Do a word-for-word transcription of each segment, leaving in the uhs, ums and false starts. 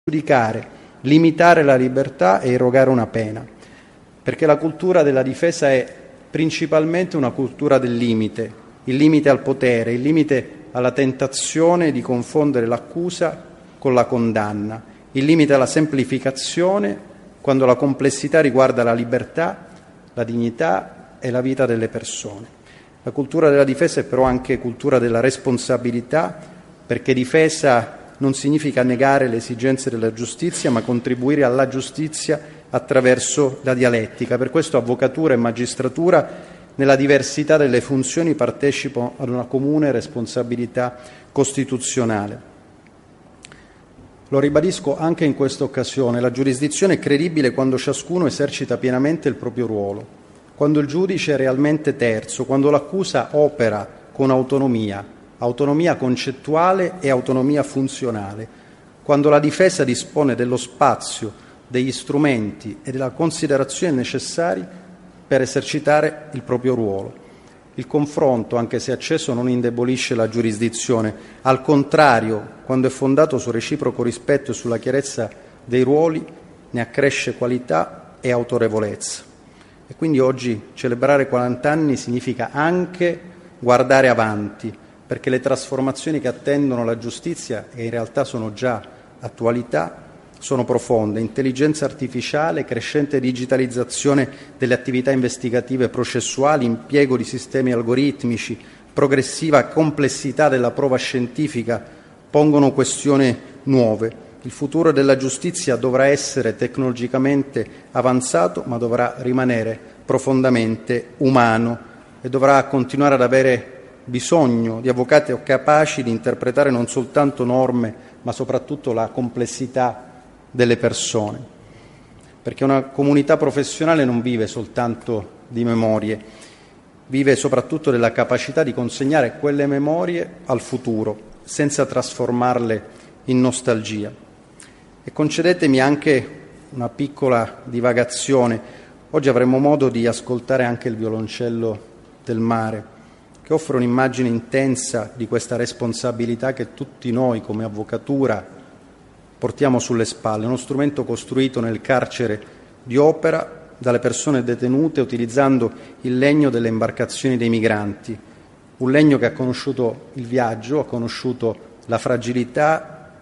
giudicare, limitare la libertà e irrogare una pena, perché la cultura della difesa è principalmente una cultura del limite, il limite al potere, il limite alla tentazione di confondere l'accusa con la condanna, il limite alla semplificazione quando la complessità riguarda la libertà, la dignità e la vita delle persone. La cultura della difesa è però anche cultura della responsabilità, perché difesa non significa negare le esigenze della giustizia, ma contribuire alla giustizia attraverso la dialettica. Per questo avvocatura e magistratura, nella diversità delle funzioni, partecipano ad una comune responsabilità costituzionale. Lo ribadisco anche in questa occasione: la giurisdizione è credibile quando ciascuno esercita pienamente il proprio ruolo, quando il giudice è realmente terzo, quando l'accusa opera con autonomia, autonomia concettuale e autonomia funzionale, quando la difesa dispone dello spazio, degli strumenti e della considerazione necessari per esercitare il proprio ruolo. Il confronto, anche se acceso, non indebolisce la giurisdizione, al contrario, quando è fondato sul reciproco rispetto e sulla chiarezza dei ruoli, ne accresce qualità e autorevolezza. E quindi oggi celebrare quaranta anni significa anche guardare avanti, perché le trasformazioni che attendono la giustizia, e in realtà sono già attualità, sono profonde: intelligenza artificiale, crescente digitalizzazione delle attività investigative e processuali, impiego di sistemi algoritmici, progressiva complessità della prova scientifica pongono questioni nuove. Il futuro della giustizia dovrà essere tecnologicamente avanzato, ma dovrà rimanere profondamente umano e dovrà continuare ad avere bisogno di avvocati capaci di interpretare non soltanto norme, ma soprattutto la complessità delle persone, perché una comunità professionale non vive soltanto di memorie, vive soprattutto della capacità di consegnare quelle memorie al futuro senza trasformarle in nostalgia. E concedetemi anche una piccola divagazione: oggi avremo modo di ascoltare anche il violoncello del mare, che offre un'immagine intensa di questa responsabilità che tutti noi come avvocatura portiamo sulle spalle, uno strumento costruito nel carcere di Opera dalle persone detenute utilizzando il legno delle imbarcazioni dei migranti, un legno che ha conosciuto il viaggio, ha conosciuto la fragilità,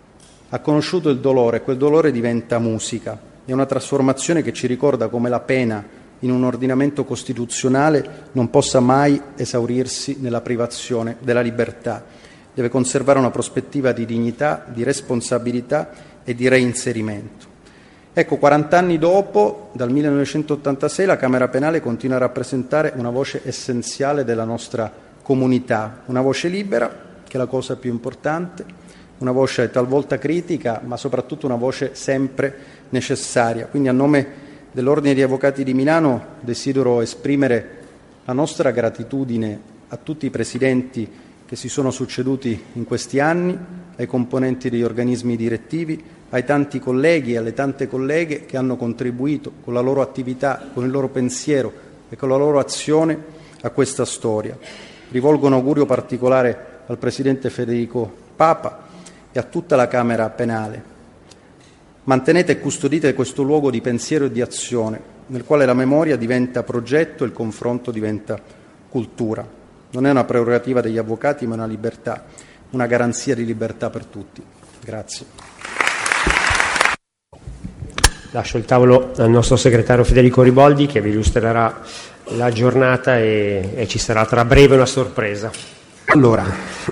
ha conosciuto il dolore. Quel dolore diventa musica. È una trasformazione che ci ricorda come la pena in un ordinamento costituzionale non possa mai esaurirsi nella privazione della libertà. Deve conservare una prospettiva di dignità, di responsabilità e di reinserimento. Ecco, quaranta anni dopo, dal millenovecentottantasei, la Camera Penale continua a rappresentare una voce essenziale della nostra comunità, una voce libera, che è la cosa più importante, una voce talvolta critica, ma soprattutto una voce sempre necessaria. Quindi, a nome dell'Ordine degli Avvocati di Milano, desidero esprimere la nostra gratitudine a tutti i presidenti che si sono succeduti in questi anni, ai componenti degli organismi direttivi, ai tanti colleghi e alle tante colleghe che hanno contribuito con la loro attività, con il loro pensiero e con la loro azione a questa storia. Rivolgo un augurio particolare al Presidente Federico Papa e a tutta la Camera Penale. Mantenete e custodite questo luogo di pensiero e di azione, nel quale la memoria diventa progetto e il confronto diventa cultura. Non è una prerogativa degli avvocati, ma una libertà, una garanzia di libertà per tutti. Grazie. Lascio il tavolo al nostro segretario Federico Riboldi, che vi illustrerà la giornata e, e ci sarà tra breve una sorpresa. Allora,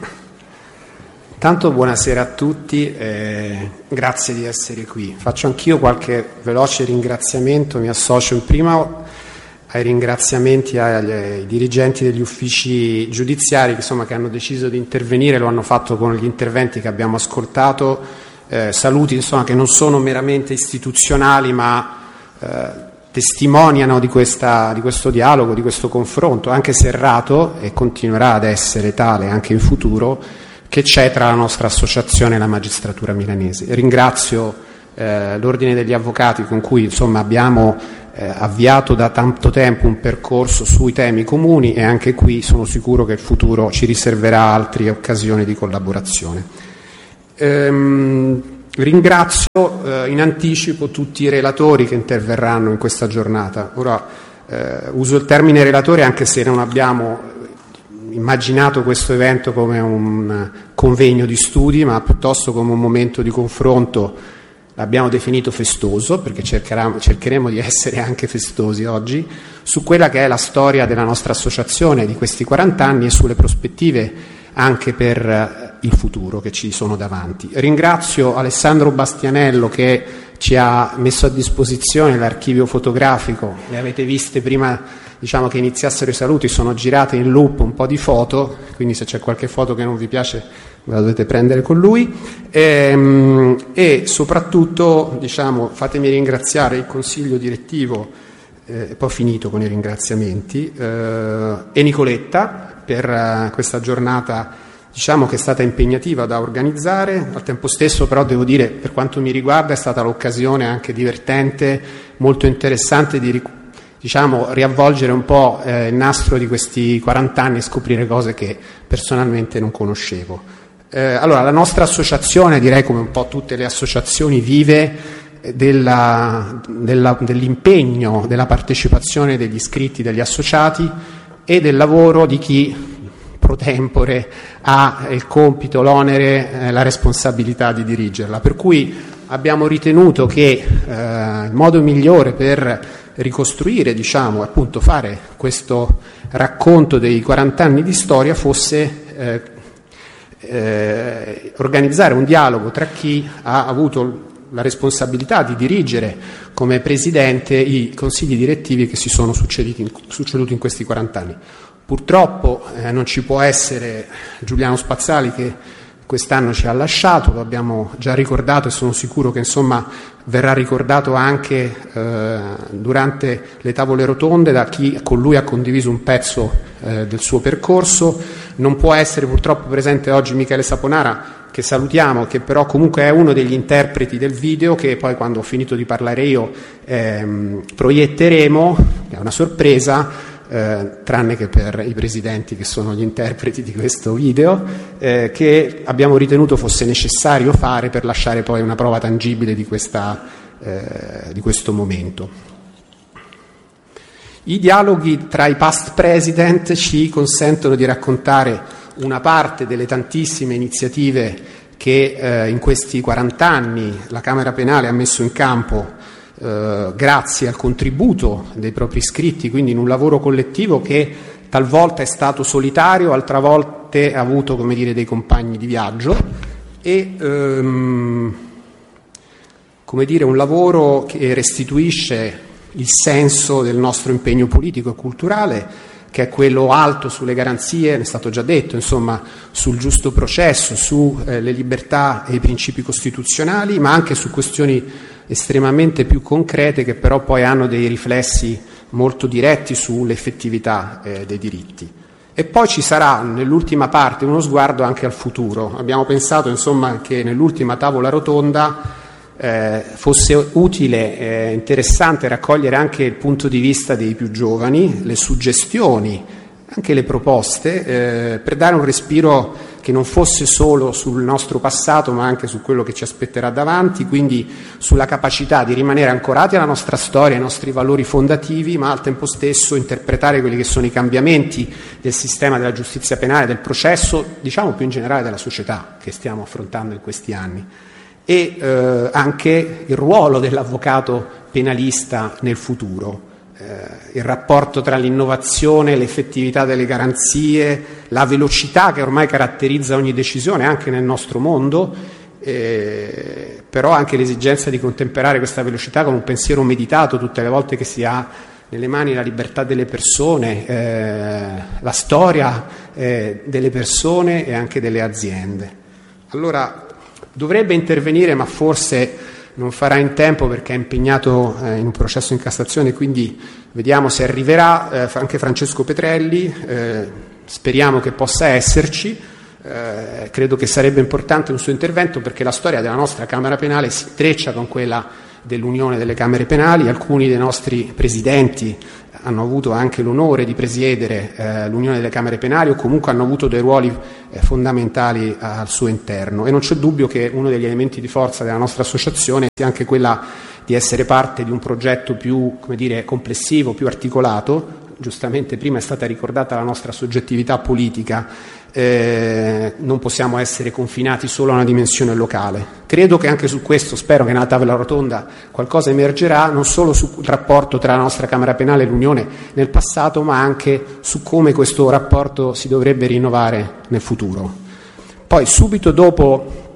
tanto buonasera a tutti, eh, grazie di essere qui. Faccio anch'io qualche veloce ringraziamento, mi associo in prima ai ringraziamenti agli, ai dirigenti degli uffici giudiziari che, insomma, che hanno deciso di intervenire, lo hanno fatto con gli interventi che abbiamo ascoltato, eh, saluti insomma, che non sono meramente istituzionali ma eh, testimoniano di, questa, di questo dialogo, di questo confronto, anche serrato, e continuerà ad essere tale anche in futuro, che c'è tra la nostra associazione e la magistratura milanese. Ringrazio eh, l'Ordine degli Avvocati con cui insomma abbiamo Eh, avviato da tanto tempo un percorso sui temi comuni, e anche qui sono sicuro che il futuro ci riserverà altre occasioni di collaborazione. Ehm, ringrazio eh, in anticipo tutti i relatori che interverranno in questa giornata. Ora eh, uso il termine relatore anche se non abbiamo immaginato questo evento come un convegno di studi, ma piuttosto come un momento di confronto. L'abbiamo definito festoso, perché cercheremo di essere anche festosi oggi, su quella che è la storia della nostra associazione di questi quaranta anni e sulle prospettive anche per il futuro che ci sono davanti. Ringrazio Alessandro Bastianello che ci ha messo a disposizione l'archivio fotografico. Le avete viste prima, diciamo, che iniziassero i saluti, sono girate in loop un po' di foto, quindi se c'è qualche foto che non vi piace ve la dovete prendere con lui, e, e soprattutto, diciamo, fatemi ringraziare il consiglio direttivo, eh, poi ho finito con i ringraziamenti, eh, e Nicoletta per uh, questa giornata, diciamo, che è stata impegnativa da organizzare. Al tempo stesso però devo dire, per quanto mi riguarda, è stata l'occasione anche divertente, molto interessante di diciamo riavvolgere un po' eh, il nastro di questi quaranta anni e scoprire cose che personalmente non conoscevo. Eh, allora, la nostra associazione, direi come un po' tutte le associazioni, vive della, della, dell'impegno, della partecipazione degli iscritti, degli associati e del lavoro di chi pro tempore ha il compito, l'onere, eh, la responsabilità di dirigerla. Per cui abbiamo ritenuto che eh, il modo migliore per ricostruire, diciamo, appunto fare questo racconto dei quaranta anni di storia fosse eh, eh, organizzare un dialogo tra chi ha avuto la responsabilità di dirigere come presidente i consigli direttivi che si sono succeduti in, succeduti in questi quaranta anni. Purtroppo eh, non ci può essere Giuliano Spazzali, che quest'anno ci ha lasciato, lo abbiamo già ricordato e sono sicuro che insomma verrà ricordato anche eh, durante le tavole rotonde da chi con lui ha condiviso un pezzo eh, del suo percorso. Non può essere purtroppo presente oggi Michele Saponara, che salutiamo, che però comunque è uno degli interpreti del video che poi, quando ho finito di parlare io, ehm, proietteremo, è una sorpresa. Eh, tranne che per i presidenti che sono gli interpreti di questo video, eh, che abbiamo ritenuto fosse necessario fare per lasciare poi una prova tangibile di, questa, eh, di questo momento. I dialoghi tra i past president ci consentono di raccontare una parte delle tantissime iniziative che eh, in questi quaranta anni la Camera Penale ha messo in campo Uh, grazie al contributo dei propri iscritti, quindi in un lavoro collettivo che talvolta è stato solitario, altre volte ha avuto, come dire, dei compagni di viaggio e um, come dire, un lavoro che restituisce il senso del nostro impegno politico e culturale, che è quello alto sulle garanzie, ne è stato già detto, insomma, sul giusto processo, sulle eh, libertà e i principi costituzionali, ma anche su questioni estremamente più concrete che però poi hanno dei riflessi molto diretti sull'effettività eh, dei diritti. E poi ci sarà nell'ultima parte uno sguardo anche al futuro. Abbiamo pensato, insomma, che nell'ultima tavola rotonda eh, fosse utile e eh, interessante raccogliere anche il punto di vista dei più giovani, le suggestioni, anche le proposte, eh, per dare un respiro che non fosse solo sul nostro passato ma anche su quello che ci aspetterà davanti, quindi sulla capacità di rimanere ancorati alla nostra storia, ai nostri valori fondativi, ma al tempo stesso interpretare quelli che sono i cambiamenti del sistema della giustizia penale, del processo, diciamo più in generale della società che stiamo affrontando in questi anni, e eh, anche il ruolo dell'avvocato penalista nel futuro. Il rapporto tra l'innovazione, l'effettività delle garanzie, la velocità che ormai caratterizza ogni decisione anche nel nostro mondo, eh, però anche l'esigenza di contemperare questa velocità con un pensiero meditato tutte le volte che si ha nelle mani la libertà delle persone, eh, la storia eh, delle persone e anche delle aziende. Allora, dovrebbe intervenire, ma forse non farà in tempo perché è impegnato eh, in un processo in Cassazione, quindi vediamo se arriverà eh, anche Francesco Petrelli, eh, speriamo che possa esserci, eh, credo che sarebbe importante un suo intervento perché la storia della nostra Camera Penale si intreccia con quella dell'Unione delle Camere Penali. Alcuni dei nostri presidenti hanno avuto anche l'onore di presiedere eh, l'Unione delle Camere Penali, o comunque hanno avuto dei ruoli eh, fondamentali al suo interno, e non c'è dubbio che uno degli elementi di forza della nostra associazione sia anche quella di essere parte di un progetto più, come dire, complessivo, più articolato. Giustamente prima è stata ricordata la nostra soggettività politica, eh, non possiamo essere confinati solo a una dimensione locale. Credo che anche su questo, spero che nella tavola rotonda qualcosa emergerà, non solo sul rapporto tra la nostra Camera Penale e l'Unione nel passato, ma anche su come questo rapporto si dovrebbe rinnovare nel futuro. Poi subito dopo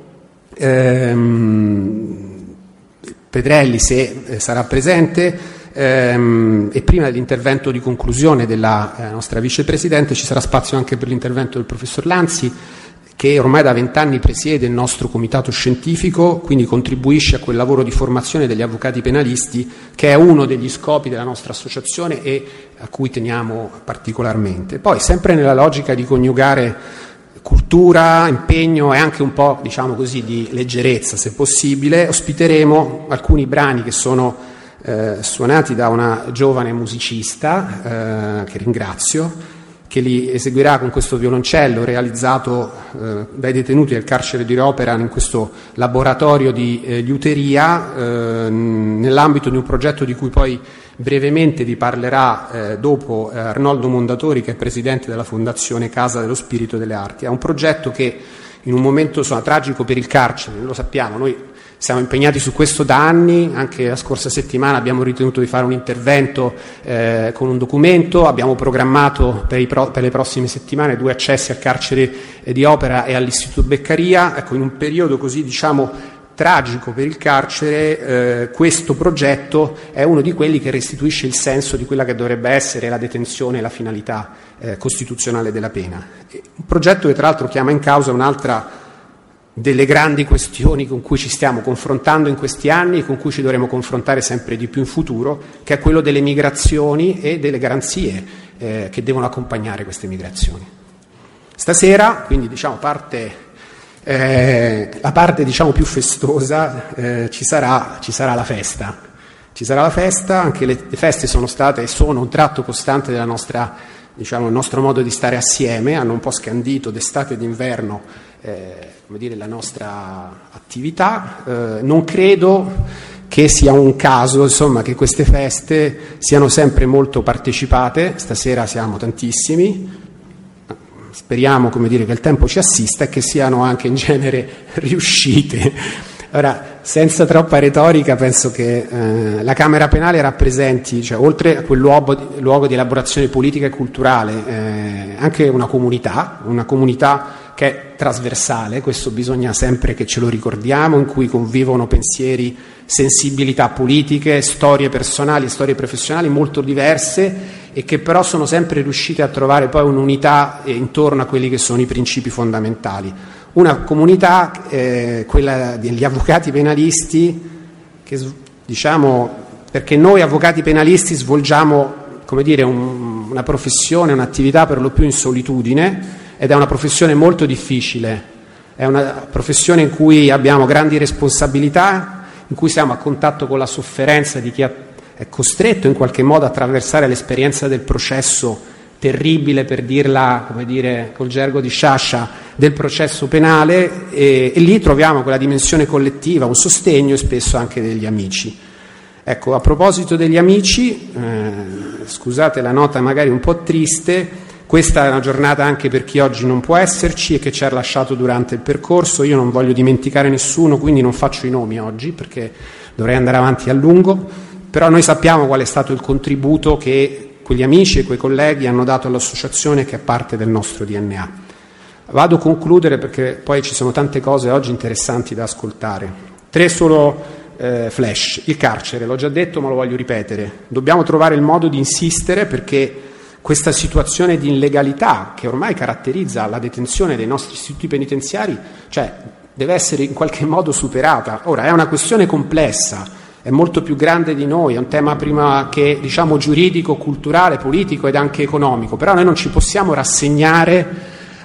ehm, Pedrelli, se eh, sarà presente, Ehm, e prima dell'intervento di conclusione della eh, nostra vicepresidente ci sarà spazio anche per l'intervento del professor Lanzi, che ormai da vent'anni presiede il nostro comitato scientifico, quindi contribuisce a quel lavoro di formazione degli avvocati penalisti che è uno degli scopi della nostra associazione e a cui teniamo particolarmente. Poi, sempre nella logica di coniugare cultura, impegno e anche un po', diciamo così, di leggerezza, se possibile, ospiteremo alcuni brani che sono Eh, suonati da una giovane musicista, eh, che ringrazio, che li eseguirà con questo violoncello realizzato eh, dai detenuti del carcere di Ropera in questo laboratorio di eh, liuteria, eh, nell'ambito di un progetto di cui poi brevemente vi parlerà eh, dopo eh, Arnoldo Mondatori, che è presidente della Fondazione Casa dello Spirito delle Arti. È un progetto che in un momento insomma, tragico per il carcere, lo sappiamo, noi siamo impegnati su questo da anni, anche la scorsa settimana abbiamo ritenuto di fare un intervento eh, con un documento, abbiamo programmato per, i pro- per le prossime settimane due accessi al carcere eh, di Opera e all'Istituto Beccaria. Ecco, in un periodo così, diciamo, tragico per il carcere, eh, questo progetto è uno di quelli che restituisce il senso di quella che dovrebbe essere la detenzione e la finalità eh, costituzionale della pena. Un progetto che tra l'altro chiama in causa un'altra delle grandi questioni con cui ci stiamo confrontando in questi anni e con cui ci dovremo confrontare sempre di più in futuro, che è quello delle migrazioni e delle garanzie eh, che devono accompagnare queste migrazioni. Stasera, quindi diciamo parte, eh, la parte diciamo più festosa, eh, ci sarà, ci sarà la festa. Ci sarà la festa, anche le, le feste sono state e sono un tratto costante della nostra, diciamo, il nostro modo di stare assieme, hanno un po' scandito d'estate e d'inverno eh, come dire, la nostra attività. Eh, non credo che sia un caso, insomma, che queste feste siano sempre molto partecipate. Stasera siamo tantissimi, speriamo, come dire, che il tempo ci assista e che siano anche in genere riuscite. Ora, senza troppa retorica, penso che eh, la Camera Penale rappresenti, cioè, oltre a quel luogo di, luogo di elaborazione politica e culturale, eh, anche una comunità, una comunità che è trasversale, questo bisogna sempre che ce lo ricordiamo, in cui convivono pensieri, sensibilità politiche, storie personali, storie professionali molto diverse e che però sono sempre riuscite a trovare poi un'unità intorno a quelli che sono i principi fondamentali. Una comunità, eh, quella degli avvocati penalisti, che diciamo, perché noi avvocati penalisti svolgiamo, come dire, un, una professione, un'attività per lo più in solitudine, ed è una professione molto difficile, è una professione in cui abbiamo grandi responsabilità, in cui siamo a contatto con la sofferenza di chi è costretto in qualche modo a attraversare l'esperienza del processo terribile, per dirla, come dire, col gergo di Sciascia, del processo penale, e, e lì troviamo quella dimensione collettiva, un sostegno e spesso anche degli amici. Ecco, a proposito degli amici, eh, scusate la nota magari un po' triste, questa è una giornata anche per chi oggi non può esserci e che ci ha lasciato durante il percorso. Io non voglio dimenticare nessuno, quindi non faccio i nomi oggi perché dovrei andare avanti a lungo, però noi sappiamo qual è stato il contributo che quegli amici e quei colleghi hanno dato all'associazione, che è parte del nostro D N A. Vado a concludere perché poi ci sono tante cose oggi interessanti da ascoltare. Tre solo eh, flash. Il carcere, l'ho già detto ma lo voglio ripetere. Dobbiamo trovare il modo di insistere perché questa situazione di illegalità che ormai caratterizza la detenzione dei nostri istituti penitenziari, cioè, deve essere in qualche modo superata. Ora, è una questione complessa, è molto più grande di noi, è un tema prima che, diciamo, giuridico, culturale, politico ed anche economico, però noi non ci possiamo rassegnare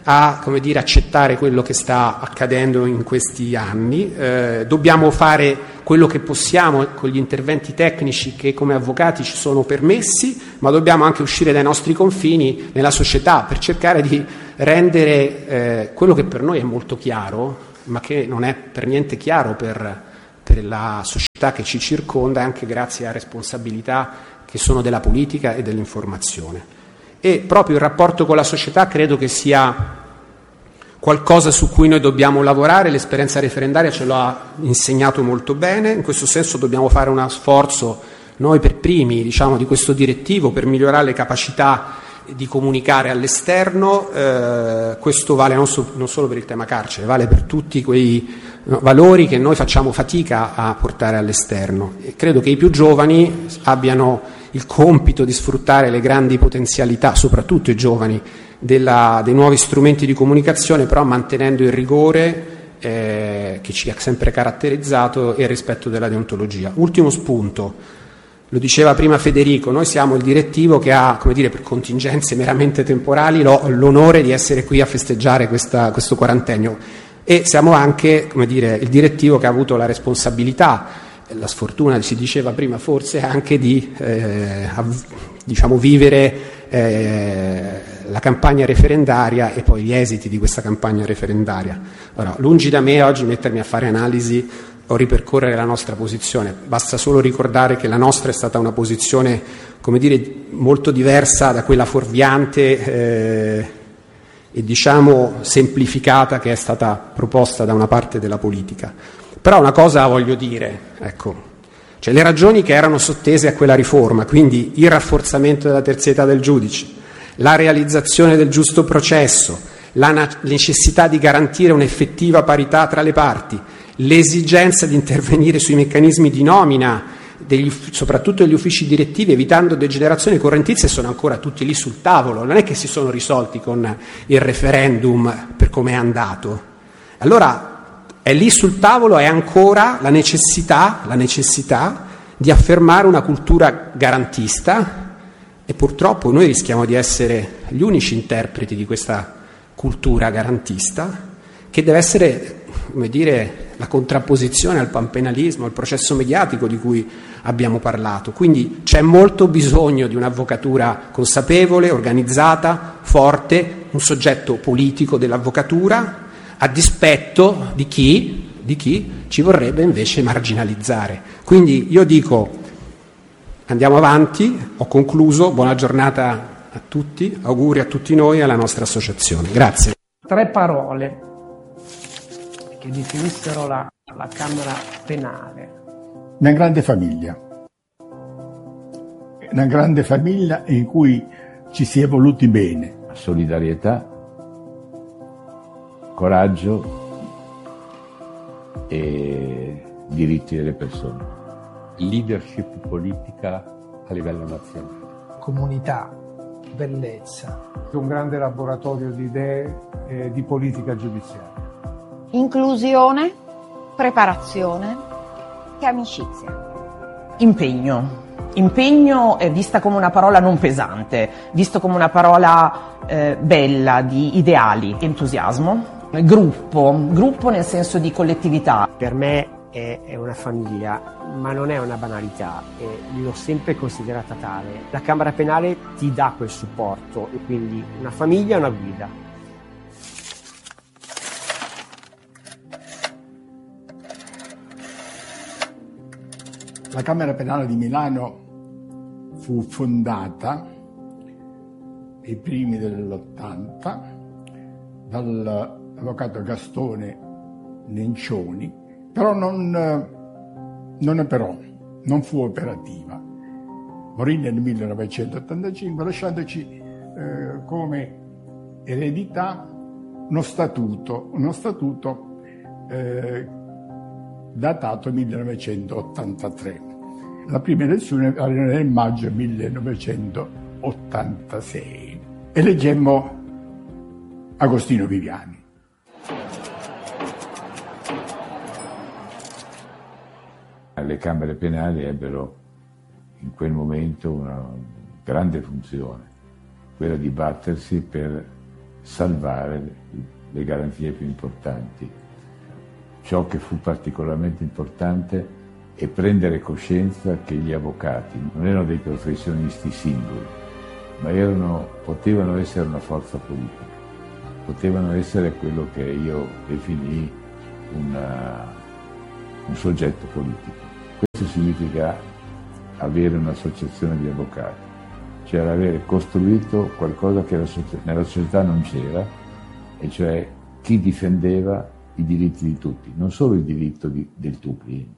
a, come dire, accettare quello che sta accadendo in questi anni, eh, dobbiamo fare quello che possiamo con gli interventi tecnici che come avvocati ci sono permessi, ma dobbiamo anche uscire dai nostri confini nella società per cercare di rendere eh, quello che per noi è molto chiaro, ma che non è per niente chiaro per, per la società che ci circonda, anche grazie a responsabilità che sono della politica e dell'informazione. E proprio il rapporto con la società credo che sia qualcosa su cui noi dobbiamo lavorare. L'esperienza referendaria ce lo ha insegnato molto bene, in questo senso dobbiamo fare uno sforzo noi per primi, diciamo, di questo direttivo per migliorare le capacità di comunicare all'esterno. Eh, questo vale non, so, non solo per il tema carcere, vale per tutti quei no, valori che noi facciamo fatica a portare all'esterno, e credo che i più giovani abbiano il compito di sfruttare le grandi potenzialità, soprattutto i giovani, della, dei nuovi strumenti di comunicazione, però mantenendo il rigore eh, che ci ha sempre caratterizzato e il rispetto della deontologia. Ultimo spunto, lo diceva prima Federico, noi siamo il direttivo che ha, come dire, per contingenze meramente temporali l'onore di essere qui a festeggiare questa, questo quarantennio, e siamo anche, come dire, il direttivo che ha avuto la responsabilità, la sfortuna, si diceva prima forse, anche di eh, av- diciamo vivere eh, la campagna referendaria e poi gli esiti di questa campagna referendaria. Ora, lungi da me oggi mettermi a fare analisi o ripercorrere la nostra posizione, basta solo ricordare che la nostra è stata una posizione, come dire, molto diversa da quella fuorviante eh, e diciamo semplificata che è stata proposta da una parte della politica. Però una cosa voglio dire, ecco, cioè le ragioni che erano sottese a quella riforma, quindi il rafforzamento della terzietà del giudice, la realizzazione del giusto processo, la na- necessità di garantire un'effettiva parità tra le parti, l'esigenza di intervenire sui meccanismi di nomina, degli, soprattutto degli uffici direttivi, evitando degenerazioni correntizie, sono ancora tutti lì sul tavolo, non è che si sono risolti con il referendum per come è andato. Allora è lì sul tavolo, è ancora la necessità, la necessità di affermare una cultura garantista, e purtroppo noi rischiamo di essere gli unici interpreti di questa cultura garantista, che deve essere, come dire, la contrapposizione al panpenalismo, al processo mediatico di cui abbiamo parlato. Quindi c'è molto bisogno di un'avvocatura consapevole, organizzata, forte, un soggetto politico dell'avvocatura, a dispetto di chi, di chi ci vorrebbe invece marginalizzare. Quindi io dico, andiamo avanti, ho concluso, buona giornata a tutti, auguri a tutti noi e alla nostra associazione. Grazie. Tre parole che definissero la, la Camera Penale. Una grande famiglia, una grande famiglia in cui ci si è voluti bene. Solidarietà, coraggio e diritti delle persone. Leadership politica a livello nazionale. Comunità, bellezza. Un grande laboratorio di idee e di politica giudiziaria. Inclusione, preparazione e amicizia. Impegno. Impegno è vista come una parola non pesante, visto come una parola eh, bella, di ideali, entusiasmo. Gruppo, gruppo nel senso di collettività. Per me è, è una famiglia, ma non è una banalità, e l'ho sempre considerata tale. La Camera Penale ti dà quel supporto, e quindi una famiglia è una guida. La Camera Penale di Milano fu fondata ai primi dell'ottanta dall'avvocato Gastone Nencioni, però non, non, però, non fu operativa. Morì nel millenovecentottantacinque lasciandoci eh, come eredità uno statuto, uno statuto eh, datato millenovecentottantatré. La prima elezione era nel maggio millenovecentottantasei. Eleggemmo Agostino Viviani. Le Camere Penali ebbero in quel momento una grande funzione, quella di battersi per salvare le garanzie più importanti. Ciò che fu particolarmente importante è prendere coscienza che gli avvocati non erano dei professionisti singoli, ma erano, potevano essere una forza politica, potevano essere quello che io definii una, un soggetto politico. Questo significa avere un'associazione di avvocati, cioè avere costruito qualcosa che nella società non c'era, e cioè chi difendeva i diritti di tutti, non solo il diritto di, del tuo cliente.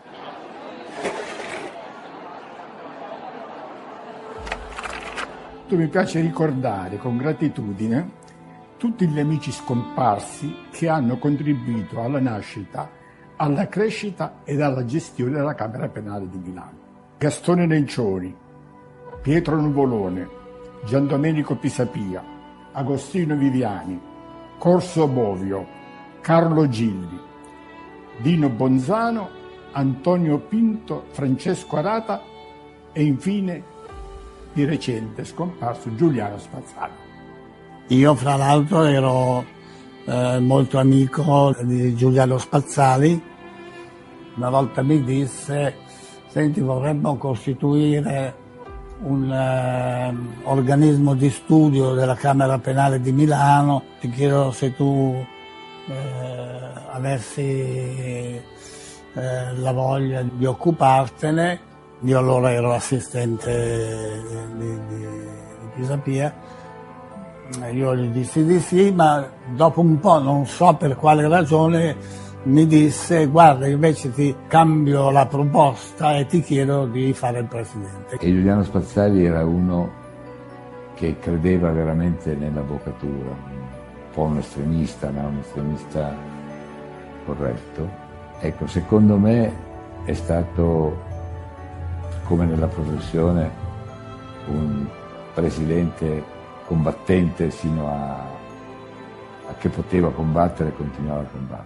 Mi piace ricordare con gratitudine tutti gli amici scomparsi che hanno contribuito alla nascita, alla crescita ed alla gestione della Camera Penale di Milano. Gastone Nencioni, Pietro Nuvolone, Giandomenico Pisapia, Agostino Viviani, Corso Bovio, Carlo Gilli, Dino Bonzano, Antonio Pinto, Francesco Arata e infine di recente scomparso Giuliano Spazzali. Io fra l'altro ero eh, molto amico di Giuliano Spazzali. Una volta mi disse: senti, vorremmo costituire un eh, organismo di studio della Camera Penale di Milano, ti chiedo se tu eh, avessi eh, la voglia di occupartene. Io allora ero assistente di, di, di Pisapia, io gli dissi di sì, ma dopo un po', non so per quale ragione, mi disse: guarda, invece ti cambio la proposta e ti chiedo di fare il presidente. E Giuliano Spazzali era uno che credeva veramente nell'avvocatura, un po' un estremista, ma un estremista corretto. Ecco, secondo me è stato, come nella professione, un presidente combattente sino a, a che poteva combattere e continuava a combattere.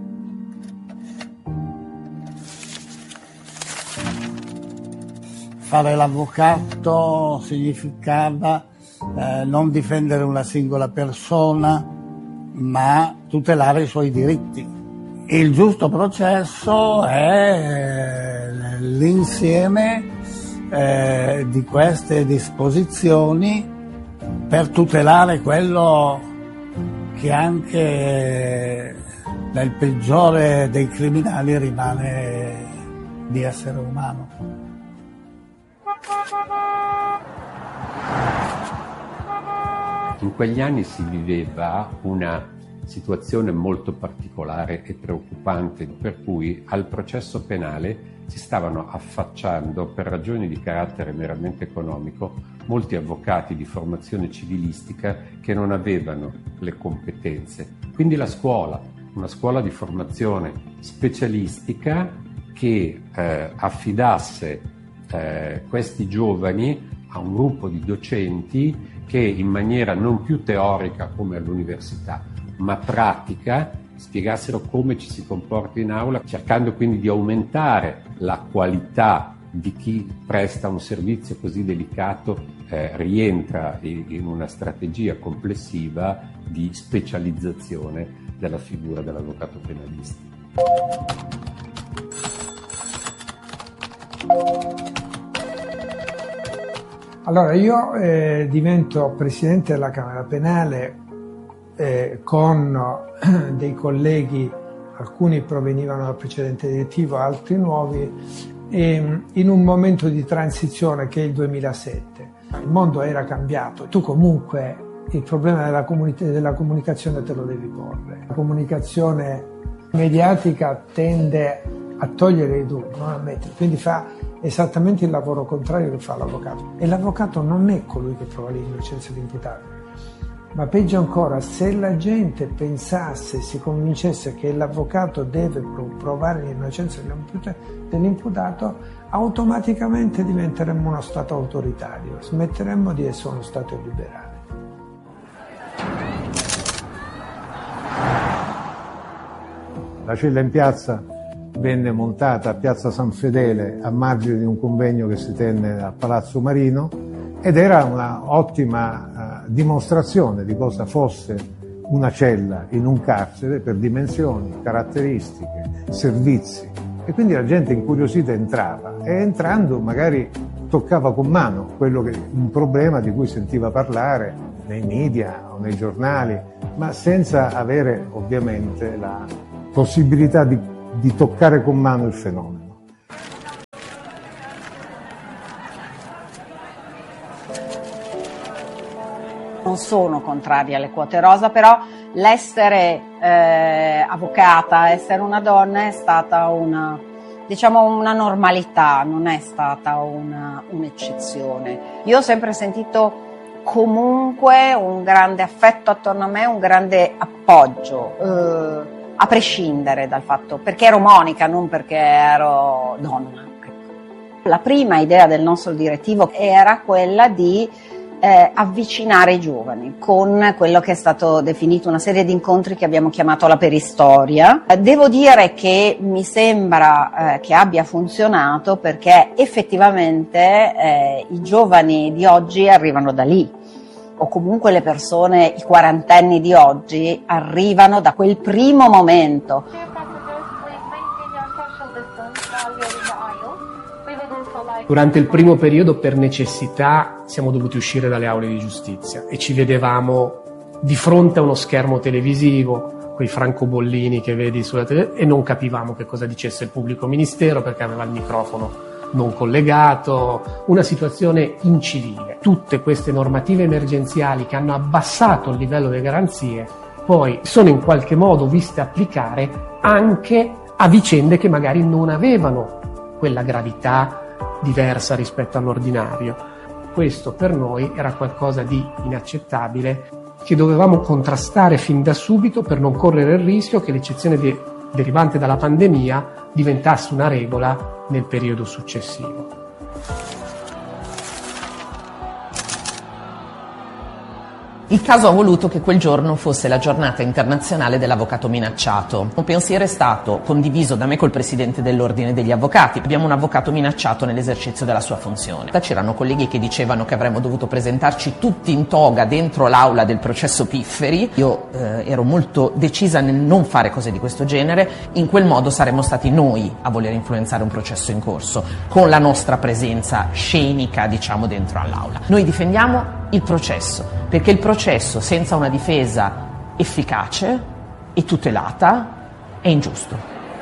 Fare l'avvocato significava eh, non difendere una singola persona, ma tutelare i suoi diritti. Il giusto processo è l'insieme eh, di queste disposizioni per tutelare quello che anche nel peggiore dei criminali rimane di essere umano. In quegli anni si viveva una situazione molto particolare e preoccupante, per cui al processo penale si stavano affacciando, per ragioni di carattere meramente economico, molti avvocati di formazione civilistica che non avevano le competenze. Quindi la scuola, una scuola di formazione specialistica che eh, affidasse eh, questi giovani a un gruppo di docenti che in maniera non più teorica come all'università, ma pratica, spiegassero come ci si comporta in aula, cercando quindi di aumentare la qualità di chi presta un servizio così delicato, eh, rientra in, in una strategia complessiva di specializzazione della figura dell'avvocato penalista. Allora, io eh, divento presidente della Camera Penale eh, con dei colleghi, alcuni provenivano dal precedente direttivo, altri nuovi, e, in un momento di transizione che è il duemilasette. Il mondo era cambiato, tu comunque il problema della, comuni- della comunicazione te lo devi porre. La comunicazione mediatica tende a togliere i dubbi, non a mettere, quindi fa esattamente il lavoro contrario che fa l'avvocato. E l'avvocato non è colui che prova l'innocenza dell'imputato. Ma peggio ancora, se la gente pensasse, si convincesse che l'avvocato deve provare l'innocenza dell'imputato, automaticamente diventeremmo uno Stato autoritario, smetteremmo di essere uno Stato liberale. La cella in piazza venne montata a Piazza San Fedele a margine di un convegno che si tenne a Palazzo Marino ed era una ottima dimostrazione di cosa fosse una cella in un carcere per dimensioni, caratteristiche, servizi. E quindi la gente incuriosita entrava e entrando magari toccava con mano quello che, un problema di cui sentiva parlare nei media o nei giornali, ma senza avere ovviamente la possibilità di, di toccare con mano il fenomeno. Non sono contraria alle quote rosa, però l'essere eh, avvocata, essere una donna è stata una, diciamo, una normalità, non è stata una, un'eccezione. Io ho sempre sentito comunque un grande affetto attorno a me, un grande appoggio, eh, a prescindere dal fatto, perché ero Monica, non perché ero donna. La prima idea del nostro direttivo era quella di Eh, avvicinare i giovani con quello che è stato definito una serie di incontri che abbiamo chiamato la peristoria. Eh, devo dire che mi sembra eh, che abbia funzionato, perché effettivamente eh, i giovani di oggi arrivano da lì, o comunque le persone, i quarantenni di oggi arrivano da quel primo momento. Durante il primo periodo, per necessità, siamo dovuti uscire dalle aule di giustizia e ci vedevamo di fronte a uno schermo televisivo, quei francobollini che vedi sulla televisione, e non capivamo che cosa dicesse il pubblico ministero perché aveva il microfono non collegato, una situazione incivile. Tutte queste normative emergenziali che hanno abbassato il livello delle garanzie poi sono in qualche modo viste applicare anche a vicende che magari non avevano quella gravità diversa rispetto all'ordinario. Questo per noi era qualcosa di inaccettabile che dovevamo contrastare fin da subito per non correre il rischio che l'eccezione de- derivante dalla pandemia diventasse una regola nel periodo successivo. Il caso ha voluto che quel giorno fosse la giornata internazionale dell'avvocato minacciato. Un pensiero è stato condiviso da me col presidente dell'Ordine degli Avvocati. Abbiamo un avvocato minacciato nell'esercizio della sua funzione. C'erano colleghi che dicevano che avremmo dovuto presentarci tutti in toga dentro l'aula del processo Pifferi. Io eh, ero molto decisa nel non fare cose di questo genere. In quel modo saremmo stati noi a voler influenzare un processo in corso, con la nostra presenza scenica, diciamo, dentro all'aula. Noi difendiamo il processo, perché il processo senza una difesa efficace e tutelata è ingiusto.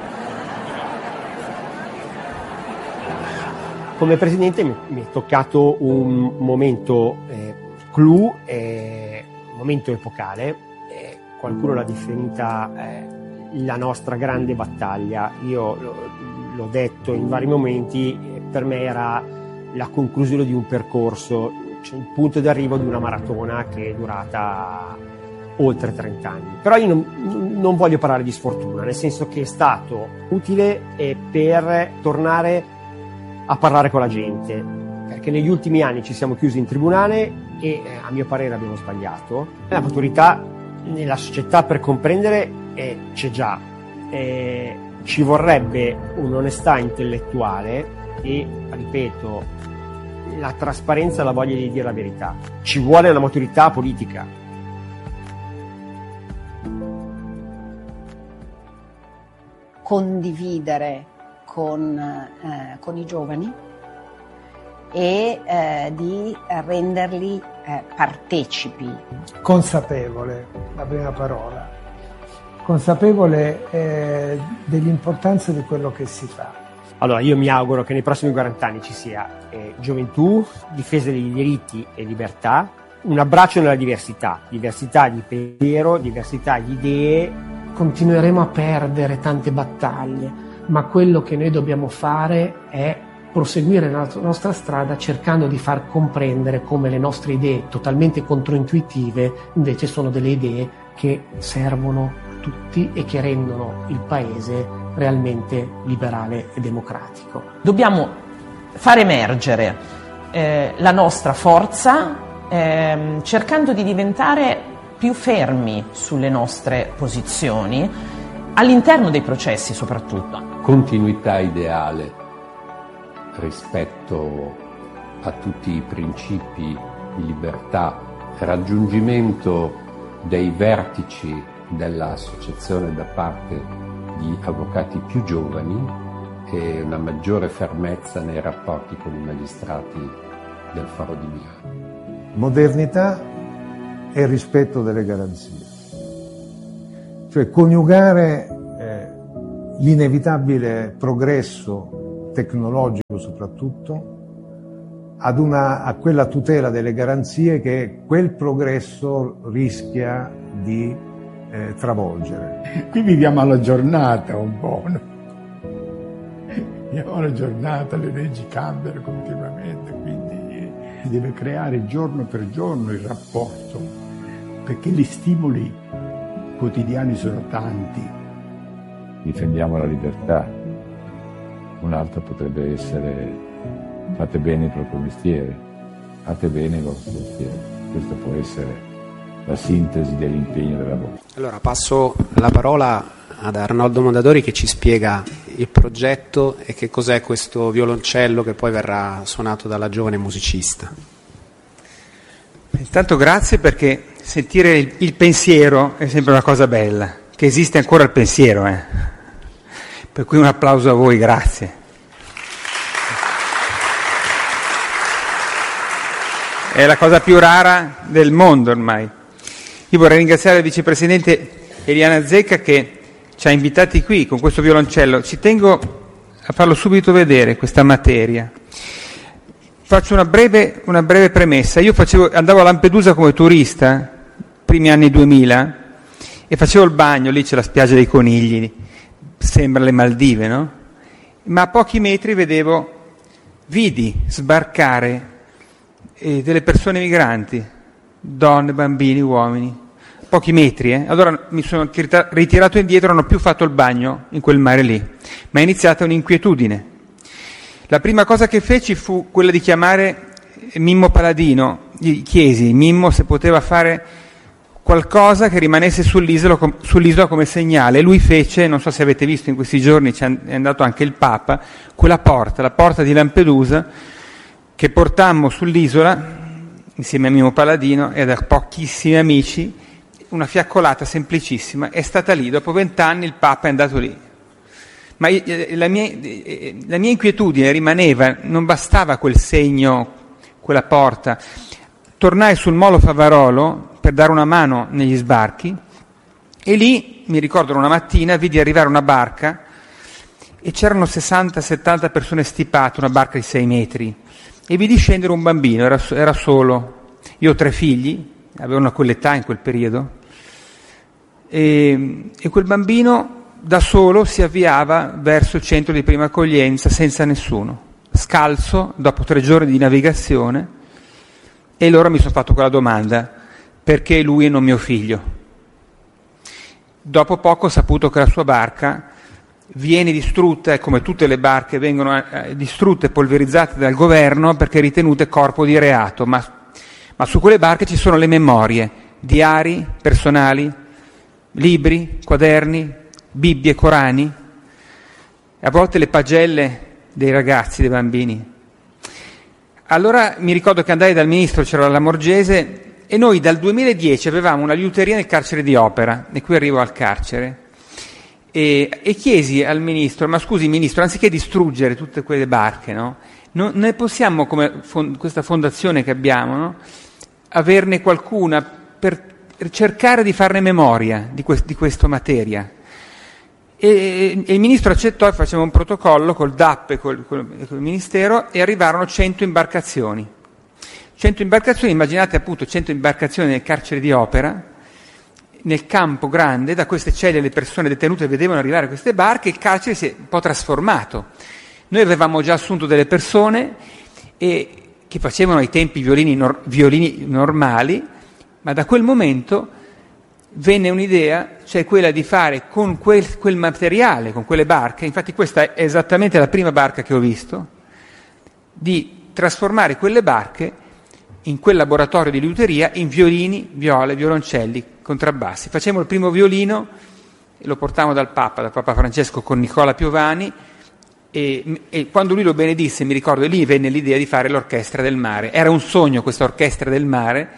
Come Presidente mi, mi è toccato un momento eh, clou, eh, un momento epocale, eh, qualcuno l'ha definita eh, la nostra grande battaglia. Io l- l'ho detto in vari momenti, eh, per me era la conclusione di un percorso, cioè il punto d'arrivo di una maratona che è durata oltre trenta anni. Però io non, non voglio parlare di sfortuna, nel senso che è stato utile per tornare a parlare con la gente, perché negli ultimi anni ci siamo chiusi in tribunale e eh, a mio parere abbiamo sbagliato. La maturità nella società per comprendere eh, c'è già, eh, ci vorrebbe un'onestà intellettuale e, ripeto, la trasparenza e la voglia di dire la verità. Ci vuole una maturità politica. Condividere con, eh, con i giovani e eh, di renderli eh, partecipi. Consapevole, la prima parola. Consapevole eh, dell'importanza di quello che si fa. Allora, io mi auguro che nei prossimi quaranta anni ci sia eh, gioventù, difesa dei diritti e libertà, un abbraccio nella diversità, diversità di pensiero, diversità di idee. Continueremo a perdere tante battaglie, ma quello che noi dobbiamo fare è proseguire la nostra strada cercando di far comprendere come le nostre idee totalmente controintuitive invece sono delle idee che servono a tutti e che rendono il paese realmente liberale e democratico. Dobbiamo far emergere eh, la nostra forza eh, cercando di diventare più fermi sulle nostre posizioni all'interno dei processi soprattutto. Continuità ideale rispetto a tutti i principi di libertà raggiungimento dei vertici dell'associazione da parte di avvocati più giovani e una maggiore fermezza nei rapporti con i magistrati del Foro di Milano. Modernità e rispetto delle garanzie, cioè coniugare eh, l'inevitabile progresso tecnologico soprattutto ad una, a quella tutela delle garanzie che quel progresso rischia di eh, travolgere. Qui viviamo alla giornata un po', no? Viviamo alla giornata, le leggi cambiano continuamente, quindi si deve creare giorno per giorno il rapporto, perché gli stimoli quotidiani sono tanti. Difendiamo la libertà, un altro potrebbe essere fate bene il proprio mestiere, fate bene il vostro mestiere. Questo può essere la sintesi dell'impegno della voce. Allora passo la parola ad Arnoldo Mondadori che ci spiega il progetto e che cos'è questo violoncello che poi verrà suonato dalla giovane musicista. Intanto grazie, perché sentire il, il pensiero è sempre una cosa bella, che esiste ancora il pensiero, eh. Per cui un applauso a voi, grazie. È la cosa più rara del mondo ormai. Io vorrei ringraziare il vicepresidente Eliana Zecca che ci ha invitati qui con questo violoncello. Ci tengo a farlo subito vedere questa materia. Faccio una breve, una breve premessa. Io facevo, andavo a Lampedusa come turista, primi anni duemila, e facevo il bagno, lì c'è la spiaggia dei conigli, sembra le Maldive, no? Ma a pochi metri vedevo, vidi sbarcare eh, delle persone migranti, donne, bambini, uomini, pochi metri, eh? Allora mi sono ritirato indietro, non ho più fatto il bagno in quel mare lì, ma è iniziata un'inquietudine. La prima cosa che feci fu quella di chiamare Mimmo Paladino, gli chiesi Mimmo se poteva fare qualcosa che rimanesse sull'isola, sull'isola come segnale, e lui fece, non so se avete visto in questi giorni, è andato anche il Papa, quella porta, la porta di Lampedusa, che portammo sull'isola insieme a Mimmo Paladino e a pochissimi amici, una fiaccolata semplicissima, è stata lì, dopo vent'anni il Papa è andato lì. Ma la mia, la mia inquietudine rimaneva, non bastava quel segno, quella porta. Tornai sul molo Favarolo per dare una mano negli sbarchi e lì, mi ricordo una mattina, vidi arrivare una barca e c'erano sessanta settanta persone stipate, una barca di sei metri, e vidi scendere un bambino, era, era solo. Io ho tre figli, avevano quell'età in quel periodo, e, e quel bambino da solo si avviava verso il centro di prima accoglienza senza nessuno, scalzo, dopo tre giorni di navigazione, e allora mi sono fatto quella domanda: perché lui e non mio figlio? Dopo poco ho saputo che la sua barca viene distrutta, e come tutte le barche vengono eh, distrutte e polverizzate dal governo perché ritenute corpo di reato, ma, ma su quelle barche ci sono le memorie, diari personali, libri, quaderni, Bibbie, Corani, a volte le pagelle dei ragazzi, dei bambini. Allora mi ricordo che andai dal ministro, c'era la Lamorgese, e noi dal duemiladieci avevamo una liuteria nel carcere di Opera, e qui arrivo al carcere, e, e chiesi al ministro: ma scusi ministro, anziché distruggere tutte quelle barche, no, non ne possiamo, come fond- questa fondazione che abbiamo, no, averne qualcuna per cercare di farne memoria di, que- di questa materia? E, e il ministro accettò, e faceva un protocollo col D A P e col, col, col Ministero, e arrivarono cento imbarcazioni. cento imbarcazioni, immaginate appunto cento imbarcazioni nel carcere di Opera, nel campo grande, da queste celle le persone detenute vedevano arrivare queste barche, il carcere si è un po' trasformato. Noi avevamo già assunto delle persone e, che facevano ai tempi violini, nor, violini normali, ma da quel momento venne un'idea, cioè quella di fare con quel, quel materiale, con quelle barche, infatti questa è esattamente la prima barca che ho visto, di trasformare quelle barche in quel laboratorio di liuteria in violini, viole, violoncelli, contrabbassi. Facemmo il primo violino, lo portammo dal Papa, dal Papa Francesco, con Nicola Piovani, e, e quando lui lo benedisse, mi ricordo, lì venne l'idea di fare l'orchestra del mare. Era un sogno questa orchestra del mare,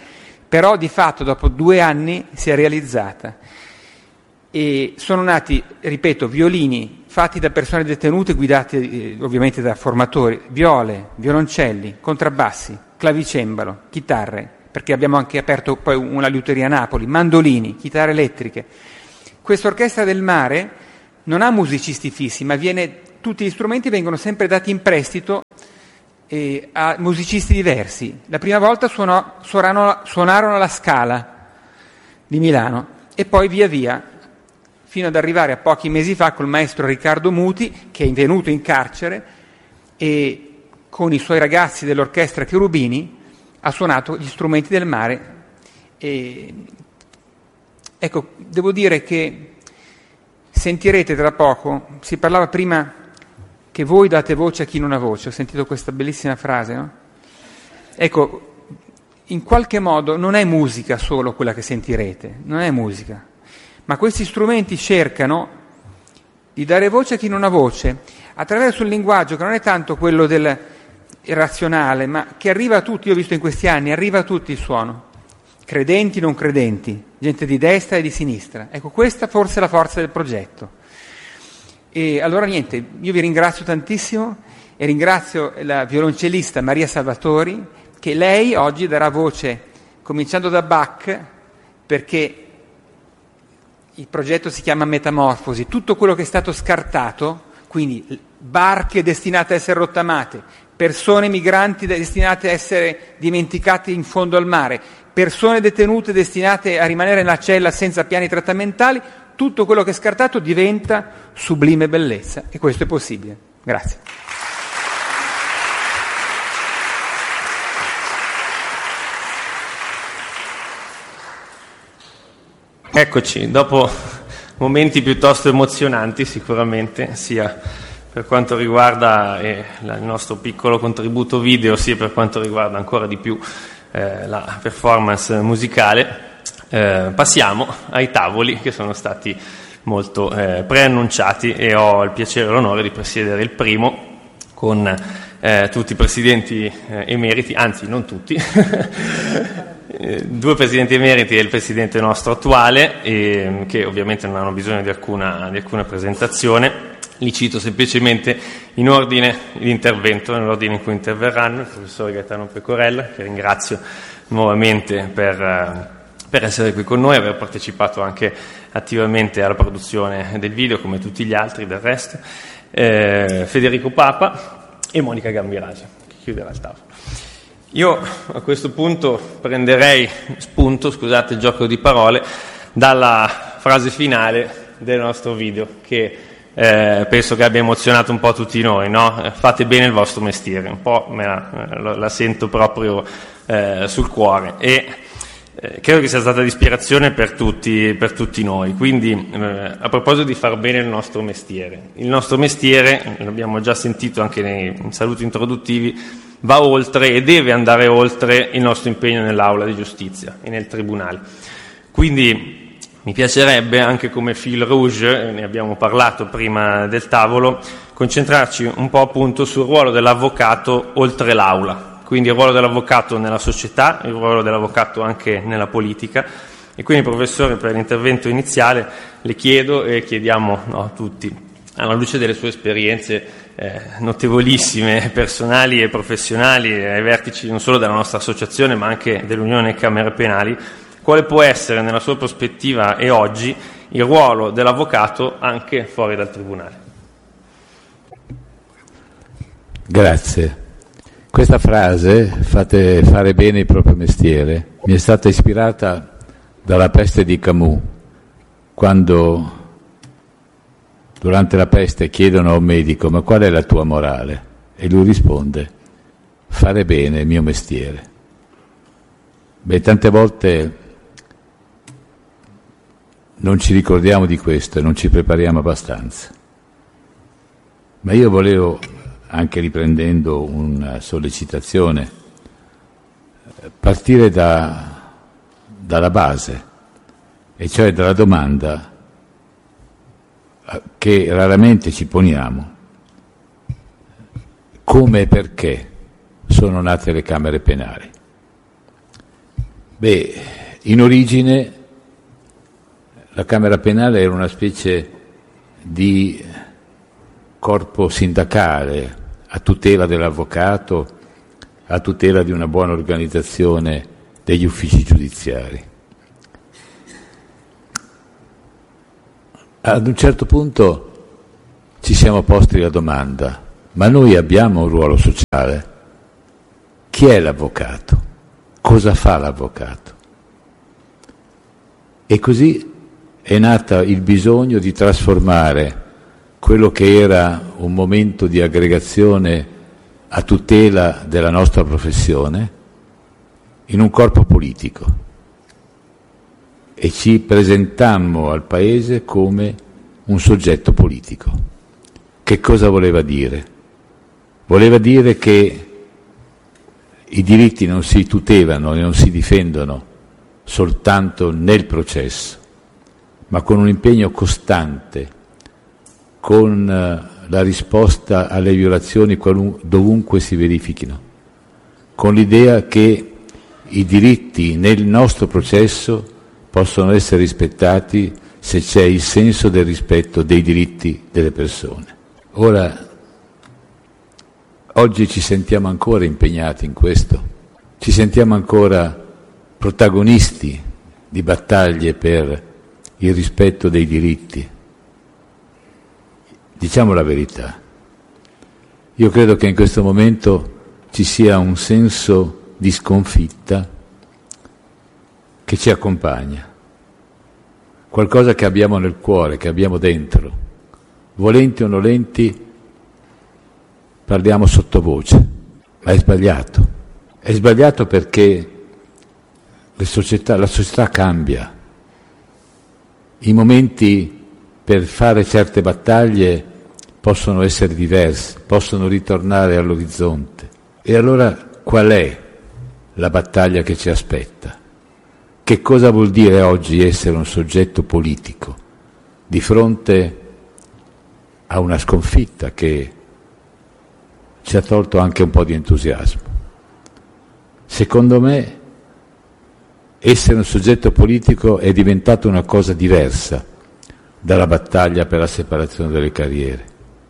però di fatto dopo due anni si è realizzata. E sono nati, ripeto, violini fatti da persone detenute, guidati eh, ovviamente da formatori, viole, violoncelli, contrabbassi, clavicembalo, chitarre, perché abbiamo anche aperto poi una liuteria a Napoli, mandolini, chitarre elettriche. Questa orchestra del mare non ha musicisti fissi, ma viene, tutti gli strumenti vengono sempre dati in prestito eh, a musicisti diversi. La prima volta suonò, suonarono, suonarono alla Scala di Milano e poi via via, fino ad arrivare a pochi mesi fa col maestro Riccardo Muti, che è venuto in carcere e con i suoi ragazzi dell'orchestra Cherubini ha suonato gli strumenti del mare. E, ecco, devo dire che sentirete tra poco, si parlava prima che voi date voce a chi non ha voce, ho sentito questa bellissima frase, no? Ecco, in qualche modo non è musica solo quella che sentirete, non è musica, ma questi strumenti cercano di dare voce a chi non ha voce, attraverso un linguaggio che non è tanto quello del razionale, ma che arriva a tutti. Io ho visto in questi anni, arriva a tutti il suono, credenti, non credenti, gente di destra e di sinistra. Ecco, questa forse è la forza del progetto. E allora niente, io vi ringrazio tantissimo e ringrazio la violoncellista Maria Salvatori, che lei oggi darà voce, cominciando da Bach, perché il progetto si chiama Metamorfosi, tutto quello che è stato scartato, quindi barche destinate a essere rottamate, persone migranti destinate a essere dimenticate in fondo al mare, persone detenute destinate a rimanere nella cella senza piani trattamentali, tutto quello che è scartato diventa sublime bellezza, e questo è possibile. Grazie. Eccoci, dopo momenti piuttosto emozionanti sicuramente, sia per quanto riguarda eh, il nostro piccolo contributo video, sia per quanto riguarda ancora di più eh, la performance musicale, eh, passiamo ai tavoli che sono stati molto eh, preannunciati, e ho il piacere e l'onore di presiedere il primo con eh, tutti i presidenti eh, emeriti, anzi non tutti, due presidenti emeriti e il presidente nostro attuale, e, che ovviamente non hanno bisogno di alcuna, di alcuna presentazione. Li cito semplicemente in ordine di intervento, nell'ordine in cui interverranno: il professore Gaetano Pecorella, che ringrazio nuovamente per, per essere qui con noi, aver partecipato anche attivamente alla produzione del video, come tutti gli altri del resto, eh, Federico Papa e Monica Gambirasi, che chiuderà il tavolo. Io a questo punto prenderei spunto, scusate il gioco di parole, dalla frase finale del nostro video, che eh, penso che abbia emozionato un po' tutti noi, no? Fate bene il vostro mestiere, un po' me la, la sento proprio eh, sul cuore, e eh, credo che sia stata di ispirazione per tutti, per tutti noi. Quindi eh, a proposito di far bene il nostro mestiere, il nostro mestiere, l'abbiamo già sentito anche nei saluti introduttivi, va oltre e deve andare oltre il nostro impegno nell'aula di giustizia e nel tribunale. Quindi mi piacerebbe, anche come fil rouge, ne abbiamo parlato prima del tavolo, concentrarci un po' appunto sul ruolo dell'avvocato oltre l'aula, quindi il ruolo dell'avvocato nella società, il ruolo dell'avvocato anche nella politica. E quindi, professore, per l'intervento iniziale le chiedo, e chiediamo no, a tutti, alla luce delle sue esperienze eh, notevolissime, personali e professionali, ai vertici non solo della nostra associazione ma anche dell'Unione Camere Penali, quale può essere nella sua prospettiva e oggi il ruolo dell'avvocato anche fuori dal tribunale? Grazie. Questa frase, fate fare bene il proprio mestiere, mi è stata ispirata dalla peste di Camus, quando durante la peste chiedono a un medico: ma qual è la tua morale? E lui risponde: fare bene il mio mestiere. Beh, tante volte non ci ricordiamo di questo e non ci prepariamo abbastanza. Ma io volevo, anche riprendendo una sollecitazione, partire da, dalla base, e cioè dalla domanda che raramente ci poniamo: come e perché sono nate le camere penali? Beh, in origine la Camera Penale era una specie di corpo sindacale a tutela dell'avvocato, a tutela di una buona organizzazione degli uffici giudiziari. Ad un certo punto ci siamo posti la domanda: ma noi abbiamo un ruolo sociale? Chi è l'avvocato? Cosa fa l'avvocato? E così è nato il bisogno di trasformare quello che era un momento di aggregazione a tutela della nostra professione in un corpo politico, e ci presentammo al Paese come un soggetto politico. Che cosa voleva dire? Voleva dire che i diritti non si tutelano e non si difendono soltanto nel processo, ma con un impegno costante, con la risposta alle violazioni dovunque si verifichino, con l'idea che i diritti nel nostro processo possono essere rispettati se c'è il senso del rispetto dei diritti delle persone. Ora, oggi ci sentiamo ancora impegnati in questo, ci sentiamo ancora protagonisti di battaglie per il rispetto dei diritti. Diciamo la verità, io credo che in questo momento ci sia un senso di sconfitta che ci accompagna, qualcosa che abbiamo nel cuore, che abbiamo dentro, volenti o nolenti parliamo sottovoce, ma è sbagliato, è sbagliato perché le società, la società cambia, i momenti per fare certe battaglie possono essere diversi, possono ritornare all'orizzonte. E allora qual è la battaglia che ci aspetta? Che cosa vuol dire oggi essere un soggetto politico di fronte a una sconfitta che ci ha tolto anche un po' di entusiasmo? Secondo me essere un soggetto politico è diventato una cosa diversa dalla battaglia per la separazione delle carriere.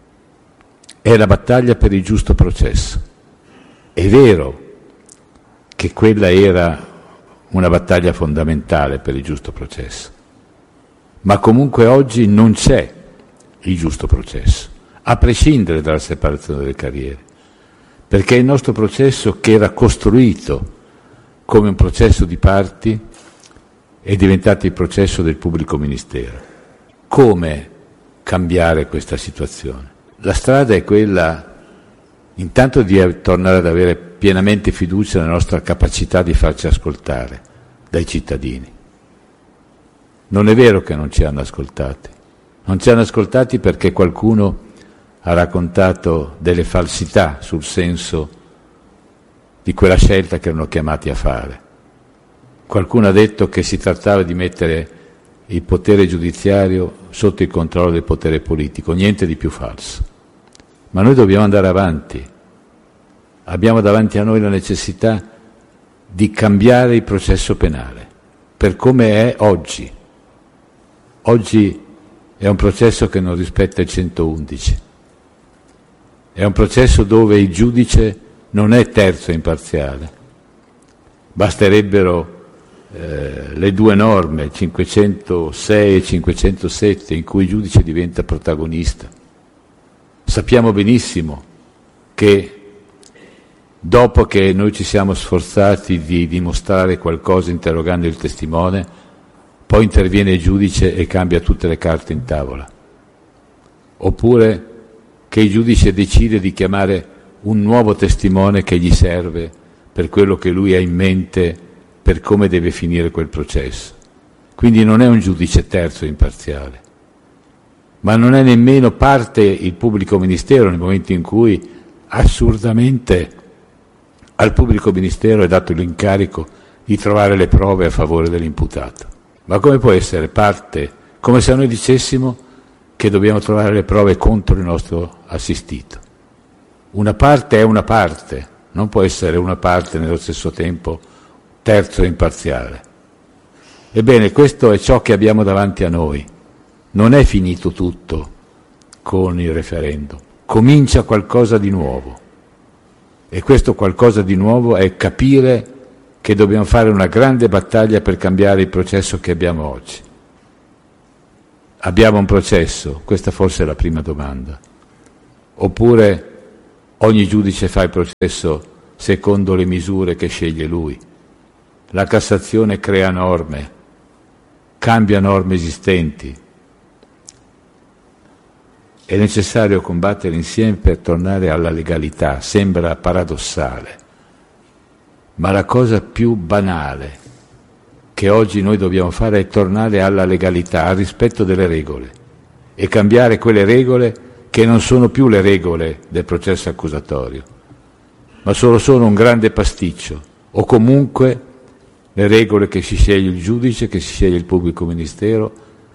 È la battaglia per il giusto processo. È vero che quella era una battaglia fondamentale per il giusto processo, ma comunque oggi non c'è il giusto processo, a prescindere dalla separazione delle carriere, perché il nostro processo, che era costruito come un processo di parti, è diventato il processo del pubblico ministero. Come cambiare questa situazione? La strada è quella intanto di tornare ad avere pienamente fiducia nella nostra capacità di farci ascoltare dai cittadini. Non è vero che non ci hanno ascoltati, non ci hanno ascoltati perché qualcuno ha raccontato delle falsità sul senso di quella scelta che erano chiamati a fare. Qualcuno ha detto che si trattava di mettere il potere giudiziario sotto il controllo del potere politico, niente di più falso. Ma noi dobbiamo andare avanti, abbiamo davanti a noi la necessità di cambiare il processo penale per come è oggi. Oggi è un processo che non rispetta il centoundici, è un processo dove il giudice non è terzo e imparziale. Basterebbero eh, le due norme, cinquecentosei e cinquecentosette, in cui il giudice diventa protagonista. Sappiamo benissimo che dopo che noi ci siamo sforzati di dimostrare qualcosa interrogando il testimone, poi interviene il giudice e cambia tutte le carte in tavola. Oppure che il giudice decide di chiamare un nuovo testimone che gli serve per quello che lui ha in mente, per come deve finire quel processo. Quindi non è un giudice terzo e imparziale, ma non è nemmeno parte il pubblico ministero nel momento in cui assurdamente al pubblico ministero è dato l'incarico di trovare le prove a favore dell'imputato. Ma come può essere parte? Come se noi dicessimo che dobbiamo trovare le prove contro il nostro assistito. Una parte è una parte, non può essere una parte nello stesso tempo terzo e imparziale. Ebbene, questo è ciò che abbiamo davanti a noi. Non è finito tutto con il referendum, comincia qualcosa di nuovo. E questo qualcosa di nuovo è capire che dobbiamo fare una grande battaglia per cambiare il processo che abbiamo oggi. Abbiamo un processo? Questa forse è la prima domanda. Oppure ogni giudice fa il processo secondo le misure che sceglie lui? La Cassazione crea norme, cambia norme esistenti. È necessario combattere insieme per tornare alla legalità. Sembra paradossale, ma la cosa più banale che oggi noi dobbiamo fare è tornare alla legalità, al rispetto delle regole e cambiare quelle regole che non sono più le regole del processo accusatorio, ma sono solo un grande pasticcio, o comunque le regole che si sceglie il giudice, che si sceglie il pubblico ministero,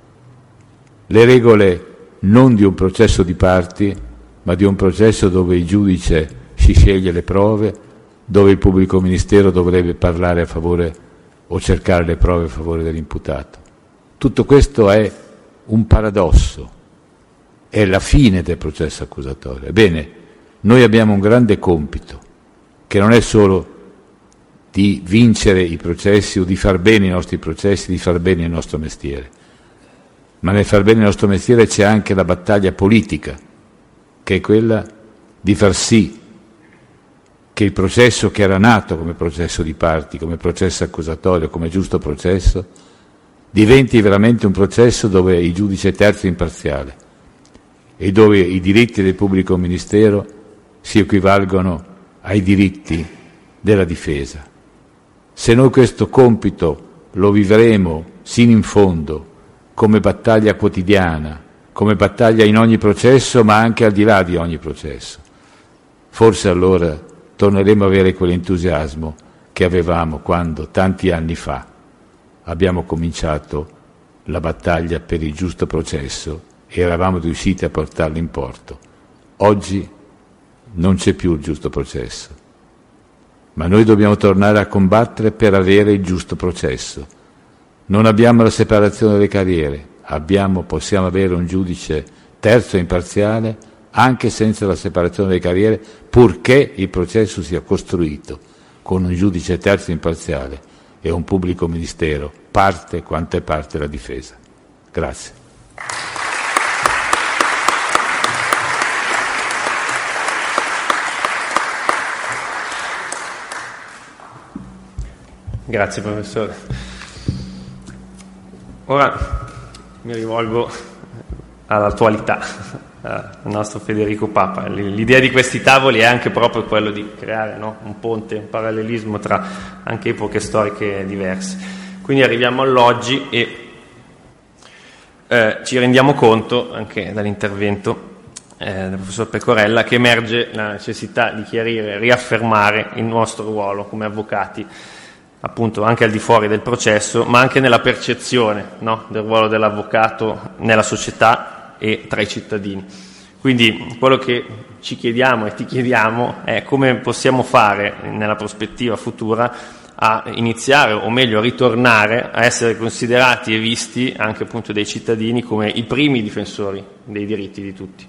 le regole non di un processo di parti, ma di un processo dove il giudice si sceglie le prove, dove il pubblico ministero dovrebbe parlare a favore o cercare le prove a favore dell'imputato. Tutto questo è un paradosso, è la fine del processo accusatorio. Ebbene, noi abbiamo un grande compito, che non è solo di vincere i processi o di far bene i nostri processi, di far bene il nostro mestiere, ma nel far bene il nostro mestiere c'è anche la battaglia politica, che è quella di far sì che il processo che era nato come processo di parti, come processo accusatorio, come giusto processo, diventi veramente un processo dove il giudice è terzo e imparziale e dove i diritti del pubblico ministero si equivalgono ai diritti della difesa. Se noi questo compito lo vivremo sino in fondo, come battaglia quotidiana, come battaglia in ogni processo, ma anche al di là di ogni processo, forse allora torneremo a avere quell'entusiasmo che avevamo quando, tanti anni fa, abbiamo cominciato la battaglia per il giusto processo e eravamo riusciti a portarlo in porto. Oggi non c'è più il giusto processo, ma noi dobbiamo tornare a combattere per avere il giusto processo. Non abbiamo la separazione delle carriere, abbiamo, possiamo avere un giudice terzo e imparziale anche senza la separazione delle carriere, purché il processo sia costruito con un giudice terzo e imparziale e un pubblico ministero parte quanto è parte la difesa. Grazie. Grazie professore. Ora mi rivolgo all'attualità, al nostro Federico Papa. L'idea di questi tavoli è anche proprio quello di creare, no, un ponte, un parallelismo tra anche epoche storiche diverse. Quindi arriviamo all'oggi e eh, ci rendiamo conto anche dall'intervento eh, del professor Pecorella che emerge la necessità di chiarire, riaffermare il nostro ruolo come avvocati, appunto anche al di fuori del processo, ma anche nella percezione, no, del ruolo dell'avvocato nella società e tra i cittadini. Quindi quello che ci chiediamo e ti chiediamo è come possiamo fare nella prospettiva futura a iniziare, o meglio ritornare a essere considerati e visti anche appunto dai cittadini come i primi difensori dei diritti di tutti.